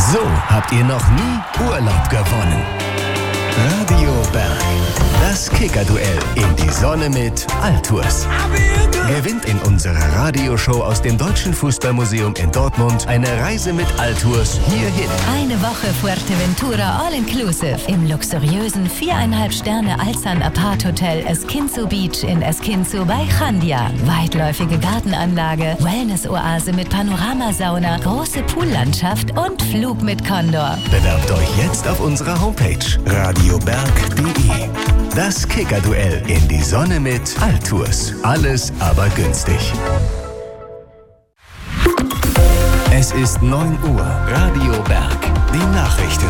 So habt ihr noch nie Urlaub gewonnen. Radio Berg. Das Kicker-Duell in die Sonne mit Altours. Gewinnt in unserer Radioshow aus dem Deutschen Fußballmuseum in Dortmund eine Reise mit Altours hierhin. Eine Woche Fuerteventura All-Inclusive im luxuriösen 4,5 Sterne Alzan Apart Hotel Esquinzo Beach in Esquinzo bei Chandia. Weitläufige Gartenanlage, Wellness-Oase mit Panoramasauna, große Poollandschaft und Flug mit Condor. Bewerbt euch jetzt auf unserer Homepage radioberg.de. Das Kicker-Duell in die Sonne mit Altours. Alles aber günstig. Es ist 9 Uhr. Radio Berg. Die Nachrichten.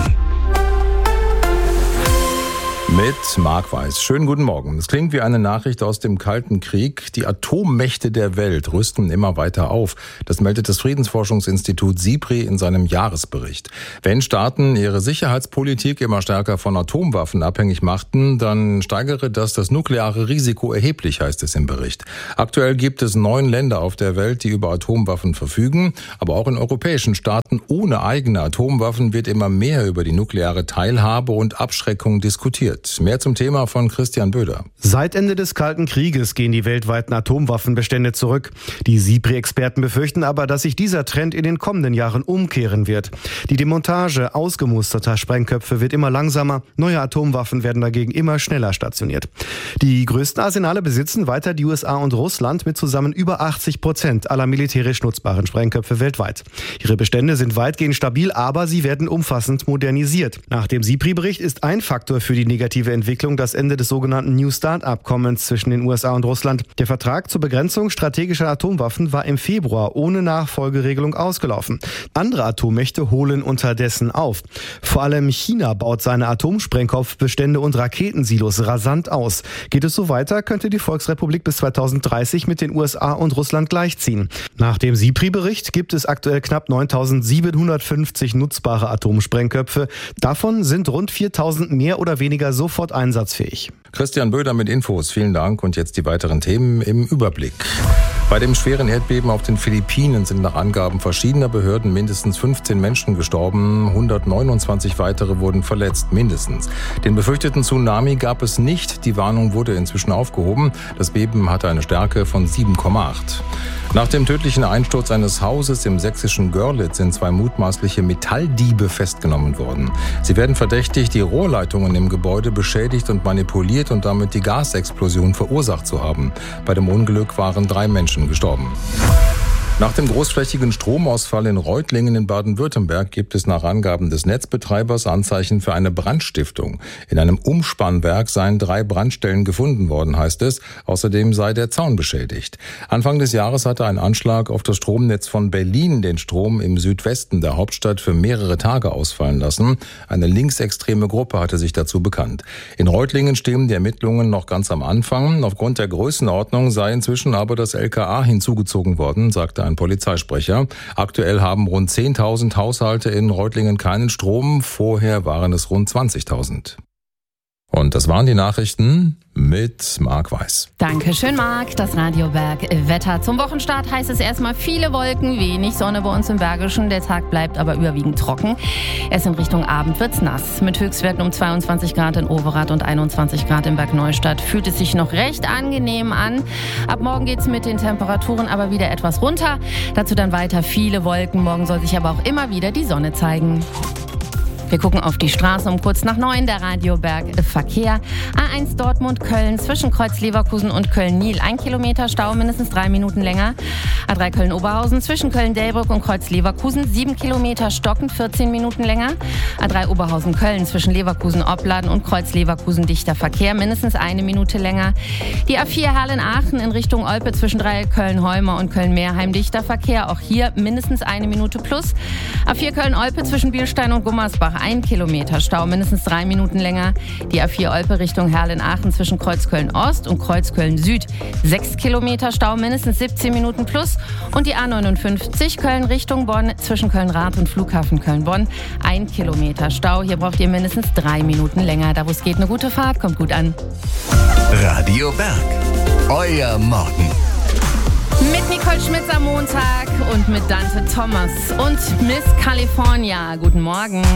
Mit Marc Weiß. Schönen guten Morgen. Es klingt wie eine Nachricht aus dem Kalten Krieg. Die Atommächte der Welt rüsten immer weiter auf. Das meldet das Friedensforschungsinstitut SIPRI in seinem Jahresbericht. Wenn Staaten ihre Sicherheitspolitik immer stärker von Atomwaffen abhängig machten, dann steigere das nukleare Risiko erheblich, heißt es im Bericht. Aktuell gibt es 9 Länder auf der Welt, die über Atomwaffen verfügen. Aber auch in europäischen Staaten ohne eigene Atomwaffen wird immer mehr über die nukleare Teilhabe und Abschreckung diskutiert. Mehr zum Thema von Christian Böder. Seit Ende des Kalten Krieges gehen die weltweiten Atomwaffenbestände zurück. Die SIPRI-Experten befürchten aber, dass sich dieser Trend in den kommenden Jahren umkehren wird. Die Demontage ausgemusterter Sprengköpfe wird immer langsamer. Neue Atomwaffen werden dagegen immer schneller stationiert. Die größten Arsenale besitzen weiter die USA und Russland mit zusammen über 80% aller militärisch nutzbaren Sprengköpfe weltweit. Ihre Bestände sind weitgehend stabil, aber sie werden umfassend modernisiert. Nach dem SIPRI-Bericht ist ein Faktor für die negative Entwicklung das Ende des sogenannten New START-Abkommens zwischen den USA und Russland. Der Vertrag zur Begrenzung strategischer Atomwaffen war im Februar ohne Nachfolgeregelung ausgelaufen. Andere Atommächte holen unterdessen auf. Vor allem China baut seine Atomsprengkopfbestände und Raketensilos rasant aus. Geht es so weiter, könnte die Volksrepublik bis 2030 mit den USA und Russland gleichziehen. Nach dem SIPRI-Bericht gibt es aktuell knapp 9.750 nutzbare Atomsprengköpfe. Davon sind rund 4.000 mehr oder weniger sofort einsatzfähig. Christian Böder mit Infos, vielen Dank. Und jetzt die weiteren Themen im Überblick. Bei dem schweren Erdbeben auf den Philippinen sind nach Angaben verschiedener Behörden mindestens 15 Menschen gestorben, 129 weitere wurden verletzt, mindestens. Den befürchteten Tsunami gab es nicht, die Warnung wurde inzwischen aufgehoben. Das Beben hatte eine Stärke von 7,8. Nach dem tödlichen Einsturz eines Hauses im sächsischen Görlitz sind 2 mutmaßliche Metalldiebe festgenommen worden. Sie werden verdächtigt, die Rohrleitungen im Gebäude beschädigt und manipuliert und damit die Gasexplosion verursacht zu haben. Bei dem Unglück waren 3 Menschen gestorben. Nach dem großflächigen Stromausfall in Reutlingen in Baden-Württemberg gibt es nach Angaben des Netzbetreibers Anzeichen für eine Brandstiftung. In einem Umspannwerk seien 3 Brandstellen gefunden worden, heißt es. Außerdem sei der Zaun beschädigt. Anfang des Jahres hatte ein Anschlag auf das Stromnetz von Berlin den Strom im Südwesten der Hauptstadt für mehrere Tage ausfallen lassen. Eine linksextreme Gruppe hatte sich dazu bekannt. In Reutlingen stehen die Ermittlungen noch ganz am Anfang. Aufgrund der Größenordnung sei inzwischen aber das LKA hinzugezogen worden, sagte ein Polizeisprecher. Aktuell haben rund 10.000 Haushalte in Reutlingen keinen Strom. Vorher waren es rund 20.000. Und das waren die Nachrichten mit Marc Weiß. Dankeschön, Marc. Das Radio Berg Wetter. Zum Wochenstart heißt es erstmal viele Wolken, wenig Sonne bei uns im Bergischen. Der Tag bleibt aber überwiegend trocken. Erst in Richtung Abend wird's nass. Mit Höchstwerten um 22 Grad in Overath und 21 Grad in Bergneustadt fühlt es sich noch recht angenehm an. Ab morgen geht's mit den Temperaturen aber wieder etwas runter. Dazu dann weiter viele Wolken. Morgen soll sich aber auch immer wieder die Sonne zeigen. Wir gucken auf die Straße um kurz nach 9, der Radio Berg Verkehr. A1 Dortmund-Köln zwischen Kreuz-Leverkusen und Köln-Niel. 1 Kilometer Stau, mindestens 3 Minuten länger. A3 Köln-Oberhausen zwischen Köln-Delbrück und Kreuz-Leverkusen. 7 Kilometer stockend, 14 Minuten länger. A3 Oberhausen-Köln zwischen Leverkusen-Opladen und Kreuz-Leverkusen dichter Verkehr. Mindestens 1 Minute länger. Die A4 Herlen-Aachen in Richtung Olpe zwischen Dreieck Köln-Heumer und Köln-Meerheim dichter Verkehr. Auch hier mindestens 1 Minute plus. A4 Köln-Olpe zwischen Bielstein und Gummersbach. 1 Kilometer Stau, mindestens 3 Minuten länger. Die A4 Olpe Richtung Herlen-Aachen zwischen Kreuzköln-Ost und Kreuzköln-Süd. 6 Kilometer Stau, mindestens 17 Minuten plus. Und die A59 Köln Richtung Bonn zwischen Köln-Rath und Flughafen Köln-Bonn. 1 Kilometer Stau, hier braucht ihr mindestens 3 Minuten länger. Da wo es geht, eine gute Fahrt, kommt gut an. Radio Berg, euer Morgen. Mit mit Nicole Schmitz am Montag und mit Dante Thomas und Miss California. Guten Morgen.